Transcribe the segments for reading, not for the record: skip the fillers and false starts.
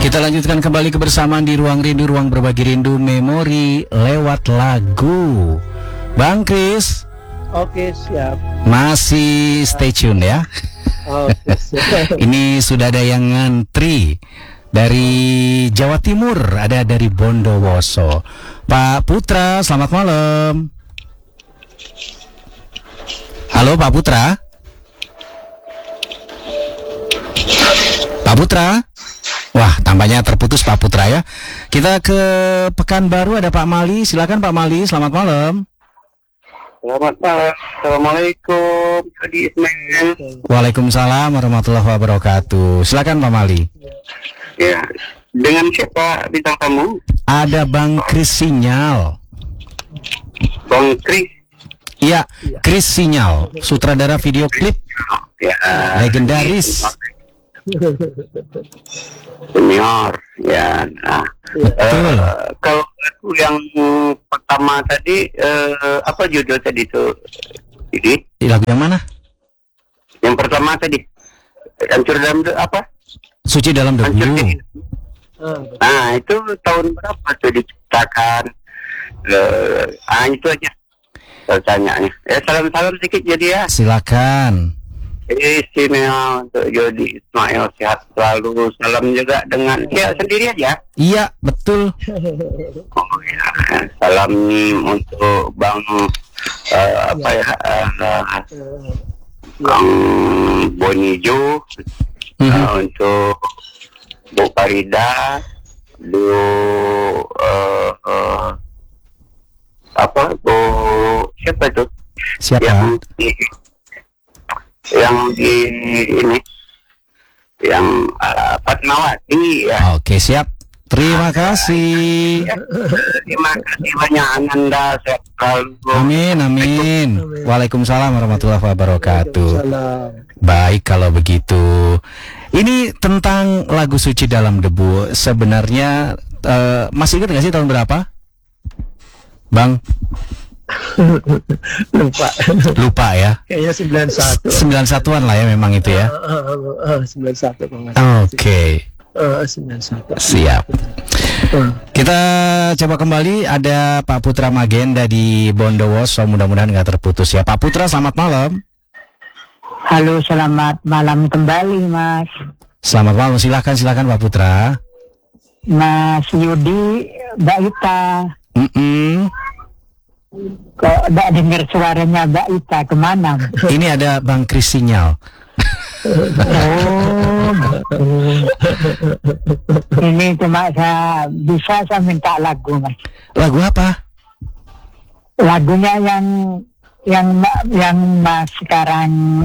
Kita lanjutkan kembali kebersamaan di Ruang Rindu, ruang berbagi rindu memori lewat lagu. Bang Kris. Oke, siap. Masih stay tune ya. Oke, siap. Ini sudah ada yang ngantri dari Jawa Timur, ada dari Bondowoso. Pak Putra, selamat malam. Halo Pak Putra. Pak Putra. Wah, tampaknya terputus Pak Putra ya. Kita ke Pekanbaru, ada Pak Mali. Silakan Pak Mali, selamat malam. Selamat malam. Assalamualaikum. Waalaikumsalam warahmatullahi wabarakatuh. Silakan Pak Mali. Ya, dengan siapa bintang tamu? Ada Bang Kris Sinyal. Bang Kris. Iya, Kris Sinyal, sutradara video klip Ya, legendaris. Senior. Ya, nah. Betul. Kalau lagu yang pertama tadi, apa judul tadi tuh? Ini? Lagu yang mana? Yang pertama tadi. Hancur dalam apa? Suci dalam Hancur debu. Diri. Nah, itu tahun berapa tuh diciptakan? Itu aja pertanyaannya. Salam-salam sedikit jadi ya. Silakan. Istimewa untuk Jody Ismail, sehat selalu. Salam juga dengan dia sendiri aja. Iya, betul. Oh, ya. Salam untuk Bang Bang Bonijo, untuk Bu Farida, Bu Bu siapa itu? Siapa? Yang di ini, yang Fatmawati ya. Oke, siap. Terima kasih. Terima kasih banyak Ananda, sehat selalu. Amin, amin. Waalaikumsalam warahmatullahi wabarakatuh. Salam. Baik kalau begitu. Ini tentang lagu Suci Dalam Debu. Sebenarnya masih ingat nggak sih tahun berapa, Bang? Lupa ya. Kayaknya 91. 91-an lah ya memang itu ya. 91 kalau nggak Oke. 91. Siap. Kita coba kembali, ada Pak Putra Magenda di Bondowoso, mudah-mudahan nggak terputus ya. Pak Putra, selamat malam. Halo, selamat malam kembali, Mas. Selamat malam, silakan Pak Putra. Mas Yudi, Mbak Ita. Kok tidak dengar suaranya Mbak Ita, kemana? Ini ada Bang Kris Sinyal. Oh, ini cuma saya minta lagu, Mas. Lagu apa? Lagunya yang Mas sekarang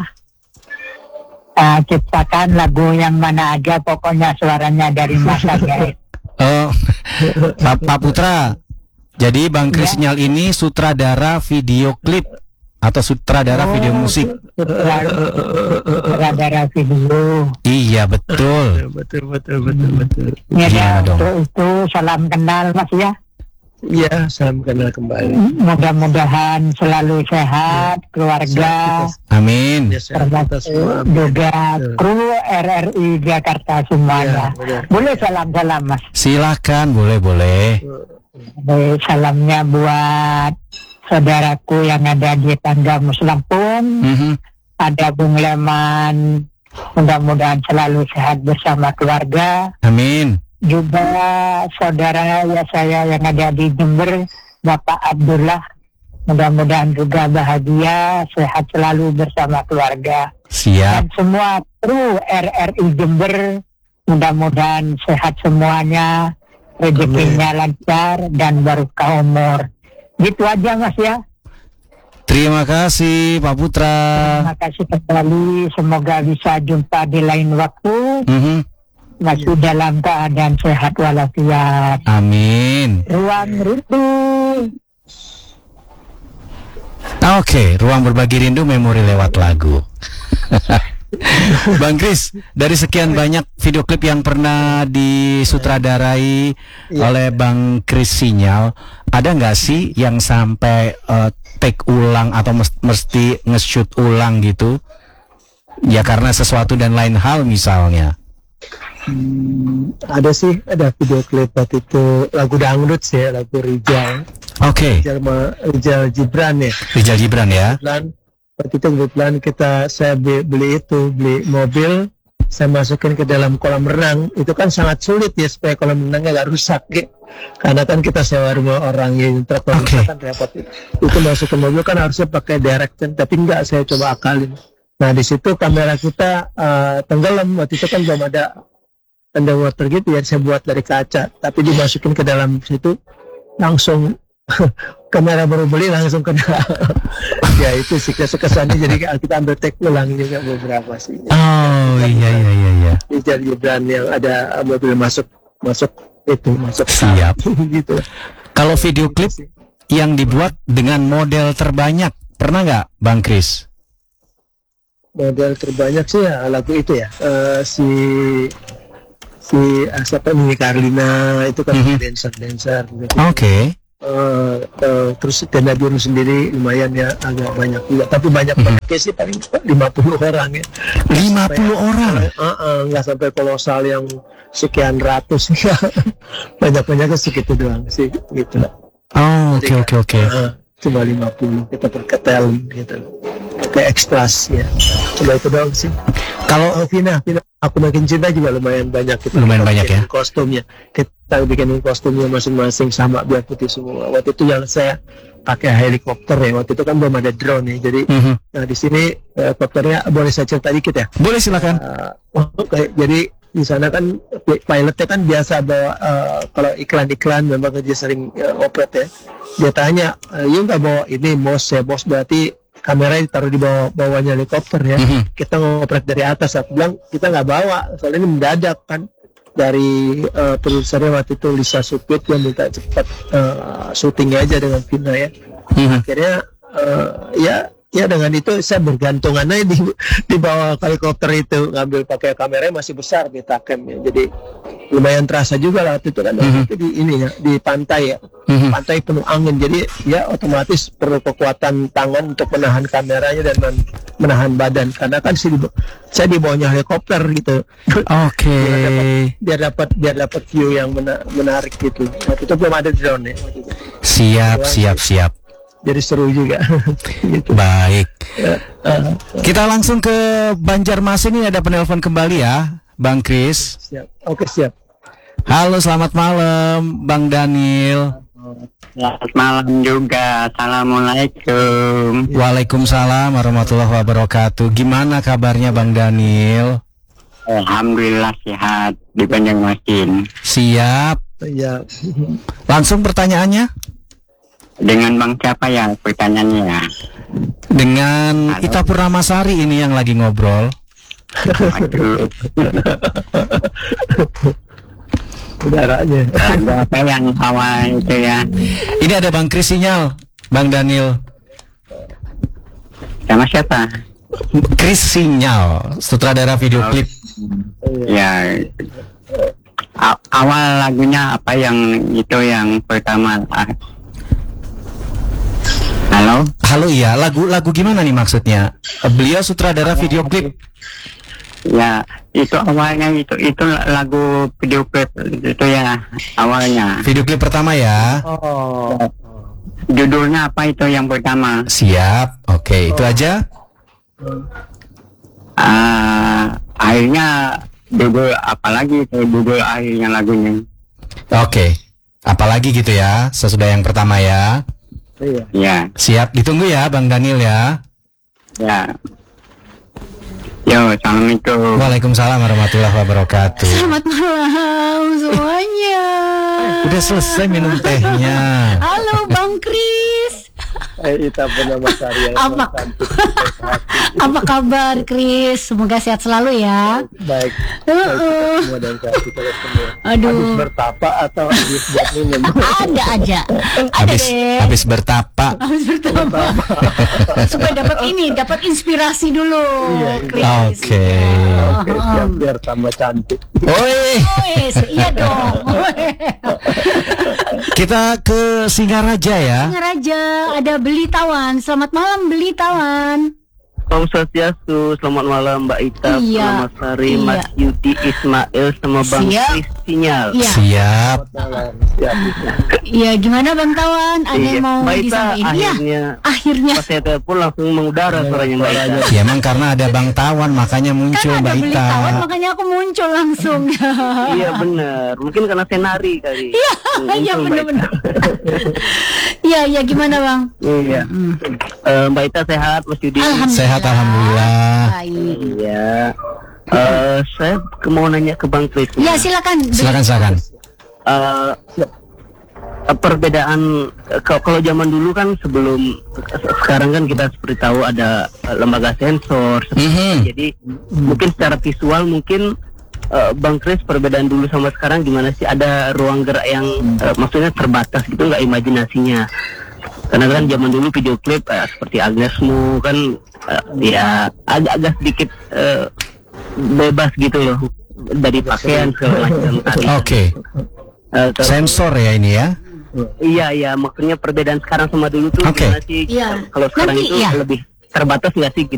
ciptakan, lagu yang mana aja, pokoknya suaranya dari Mas aja. Oh, Pak Putra. Jadi Bang Kris Sinyal ini sutradara video klip atau sutradara video musik? Sutradara video. Iya, betul. Betul. Ya, Gimana dong? itu salam kenal, Mas ya. Iya, salam kenal kembali. Mudah-mudahan selalu sehat, keluarga, Amin. Ya, sehat kita semua. juga kru RRI Jakarta semuanya. Ya, benar. Boleh salam-salam, Mas. Silakan, boleh. Salamnya buat saudaraku yang ada di Tangga Muslampung, ada Bung Leman, mudah-mudahan selalu sehat bersama keluarga. Amin. Juga saudara saya yang ada di Jember, Bapak Abdullah, mudah-mudahan juga bahagia, sehat selalu bersama keluarga. Siap. Dan semua kru RRI Jember, mudah-mudahan sehat semuanya, rezekinya lancar dan barokah umur. Gitu aja, Mas ya. Terima kasih Pak Putra. Terima kasih kembali, semoga bisa jumpa di lain waktu. Masih dalam keadaan sehat walafiat. Amin. Ruang Rindu. Oke, ruang berbagi rindu memori lewat lagu. Bang Kris, dari sekian banyak video klip yang pernah disutradarai oleh Bang Kris Sinyal, ada nggak sih yang sampai take ulang atau mesti nge-shoot ulang gitu? Ya karena sesuatu dan lain hal misalnya. Ada sih, ada video klip waktu itu lagu dangdut sih, lagu Rijal. Oke. Rijal Gibran ya. Rijal Gibran ya. Waktu itu kebetulan saya beli mobil, saya masukin ke dalam kolam renang. Itu kan sangat sulit ya supaya kolam renangnya nggak rusak ya. Karena kan kita sewa rumah orang yang truk kan repot. Itu masuk ke mobil kan harusnya pakai direct, tapi enggak, saya coba akalin. Nah di situ kamera kita tenggelam. Waktu itu kan belum ada underwater gitu ya, saya buat dari kaca, tapi dimasukin ke dalam situ langsung kamera baru beli langsung kena. Ya itu sih kesannya, jadi kita ambil take ulang juga beberapa sih. Oh iya. Rijal Gibran yang ada mobil masuk Siap. gitu. Kalau video klip yang dibuat dengan model terbanyak pernah nggak Bang Kris? Model terbanyak sih ya lagu itu ya, si siapa nih, Carlina itu kan dancer gitu. Oke. Terus Tenda Biru sendiri lumayan ya, agak banyak juga, tapi banyak pakai sih paling 50 orang ya. 50 orang? Nggak sampai kolosal yang sekian ratus ya. Banyak-banyaknya segitu doang sih gitu. Oh, oke. Cuma 50 kita perketel gitu, pakai ekstras ya. Coba itu doang sih. Kalau Vina Aku Makin Cinta juga lumayan banyak, kita banyak ya kostumnya, kita bikin kostumnya masing-masing sama biar putih semua. Waktu itu yang saya pakai helikopter ya, waktu itu kan belum ada drone ya, jadi nah di sini helikopternya, boleh saya cerita dikit ya? Boleh, silakan. Jadi di sana kan pilotnya kan biasa bawa kalau iklan memang dia sering operate ya, dia tanya, you nggak bawa ini bos ya? Bos berarti kamera ditaruh di bawahnya helikopter ya. Kita ngoprek dari atas. Aku bilang kita nggak bawa, soalnya ini mendadak kan. Dari produsernya waktu itu Lisa Supit yang minta cepat syutingnya aja dengan Vina ya. Akhirnya ya dengan itu saya bergantungan aja di bawah helikopter itu, ngambil pakai kameranya masih besar di Takem ya. Jadi lumayan terasa juga lah waktu itu kan. Itu di ini ya, di pantai ya. Pantai penuh angin, jadi ya otomatis perlu kekuatan tangan untuk menahan kameranya dan menahan badan, karena kan saya di bawahnya helikopter gitu. Oke. Biar dapat view yang menarik gitu. Waktu itu belum ada drone ya. Siap. Jadi seru juga. Gitu. Baik. Kita langsung ke Banjarmasin, ini ada penelpon kembali ya, Bang Kris. Siap. Oke, siap. Halo, selamat malam Bang Daniel. Selamat malam juga. Assalamualaikum. Waalaikumsalam warahmatullahi wabarakatuh. Gimana kabarnya Bang Daniel? Alhamdulillah sehat di Banjarmasin. Siap. Ya. Langsung pertanyaannya? Dengan Bang siapa ya pertanyaannya? Dengan Ita Purnamasari ini yang lagi ngobrol. Aduh. Udaranya. Ada apa yang awal itu ya? Ini ada Bang Kris Sinyal, Bang Daniel. Sama siapa? Kris Sinyal, sutradara video klip. Ya. Awal lagunya apa yang itu yang pertama? Halo, iya, lagu gimana nih maksudnya? Beliau sutradara video klip. Ya, itu awalnya itu lagu video klip itu ya awalnya. Video klip pertama ya. Judulnya apa itu yang pertama? Siap. Oke, itu aja. Akhirnya judul apa lagi itu judul akhirnya lagunya? Oke. Apalagi gitu ya, sesudah yang pertama ya. Ya. Siap, ditunggu ya Bang Daniel ya. Ya. Yo, assalamualaikum. Waalaikumsalam warahmatullahi wabarakatuh. Selamat malam semuanya. Udah selesai minum tehnya. Halo Bang Kris. Ita Purnamasari yang Apa kabar Kris? Semoga sehat selalu ya. Baik. Semua dan sehat kita semua. Aduh. Habis bertapa atau habis buat minum? Ada aja. Ada deh. Habis bertapa. Habis bertapa. Supaya dapat inspirasi dulu. Kris. Oke. Siap, biar tambah cantik. Iya dong. Kita ke Singaraja ya. Singaraja, ada Beli Tawan. Selamat malam Beli Tawan. Om Swastiastu, selamat malam Mbak Ita, Iya. Mas Sari, Iya. Mas Yudi, Ismail, sama Bang Siap. Kris Sinyal. Iya. Siap. Iya, gimana Bang Tawan? Ada yang mau Mbak Ita disampaikan? Iya. akhirnya Akhirnya pas saya telepon langsung mengudara suaranya Mbak Ita. Ya emang karena ada Bang Tawan makanya muncul kan ada Mbak beli Ita. tawan makanya aku muncul langsung. Iya benar, mungkin karena saya nari kali. Iya, Muncul iya Mbak benar-benar. Ita. Iya, iya gimana Bang? Iya. Mbak Ita sehat, Mas Yudi. Alhamdulillah. Sehat, alhamdulillah. Baik. Iya. Saya mau nanya ke Bang Kris. Ya silakan. Silakan. Perbedaan kalau zaman dulu kan sebelum sekarang kan kita seperti tahu ada lembaga sensor jadi mungkin secara visual mungkin Bang Kris perbedaan dulu sama sekarang gimana sih, ada ruang gerak yang maksudnya terbatas gitu nggak imajinasinya, karena kan zaman dulu video klip seperti Agnesmu kan ya agak sedikit bebas gitu loh dari pakaian segala macam tadi. Oke. Sensor ya ini ya. Iya, maksudnya perbedaan sekarang sama dulu tuh Oke. gimana sih? Iya. Kalau sekarang Nanti, itu iya. lebih terbatas nggak sih gitu?